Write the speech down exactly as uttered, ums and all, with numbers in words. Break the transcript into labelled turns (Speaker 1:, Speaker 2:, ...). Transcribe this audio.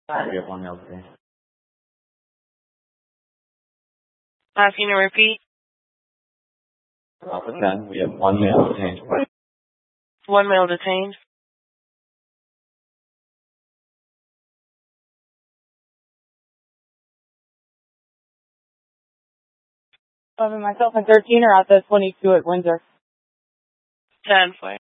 Speaker 1: We have one male detained.
Speaker 2: Asking to repeat.
Speaker 1: Alpha ten, we have one male detained.
Speaker 2: One male detained.
Speaker 3: Eleven, myself and thirteen are at the twenty-two at Windsor.
Speaker 2: Ten, flight.